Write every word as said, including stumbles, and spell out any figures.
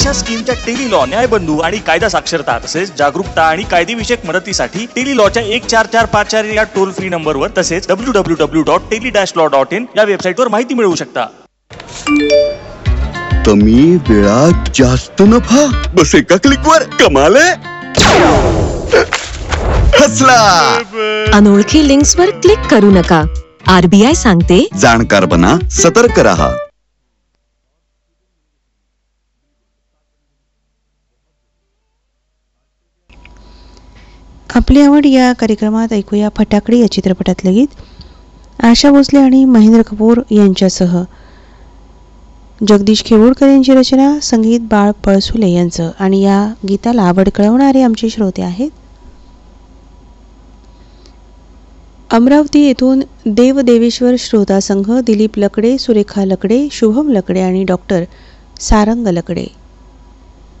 अशा स्कीमच्या tele law, न्यायबंधू आणि कायदा साक्षरता तसेच जागरूकता आणि कायदेविषयक मदतीसाठी टेली लॉच्या एक चार चार पाच चार या टोल फ्री नंबरवर तसेच W W W dot tele dash law dot in या वेबसाईटवर माहिती मिळवू शकता. कमी वेळात जास्त नफा, बस एका क्लिकवर कमाल आहे. हसला. अनोळखी लिंक्सवर क्लिक करू नका. आरबीआय सांगते, जाणकार बना, सतर्क रहा. आपली आवड या कार्यक्रमात ऐकूया फटाकडी या चित्रपटातले गीत. आशा भोसले आणि महेंद्र कपूर यांच्यासह जगदीश खेवोडकर यांची रचना, संगीत बाळ पळसुले यांचं. आणि या गीताला आवड कळवणारे आमचे श्रोते आहेत अमरावती येथून देवदेवेश्वर श्रोता संघ, दिलीप लकडे, सुरेखा लकडे, शुभम लकडे आणि डॉक्टर सारंग लकडे.